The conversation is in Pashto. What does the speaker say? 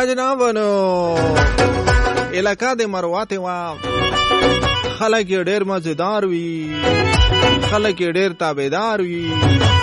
جنابانو علاقه د مروات وا خلک ډیر مزیدار وي، خلک ډیر تابعدار وي.